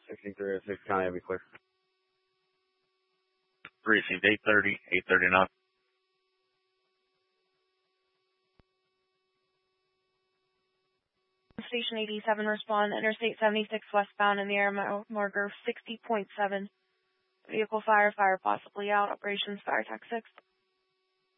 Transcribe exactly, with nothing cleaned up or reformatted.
sixty-three oh six County, I'll be clear. Received eight thirty, eight thirty now. Station eighty-seven, respond, Interstate seventy-six westbound in the air, marker sixty point seven. Vehicle fire, fire possibly out, operations fire tech six.